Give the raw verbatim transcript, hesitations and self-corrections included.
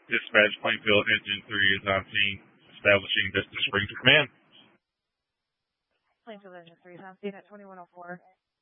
Dispatch Plainfield Engine three is on scene, establishing distance spring to command. Plainfield Engine three is on scene at twenty-one oh four.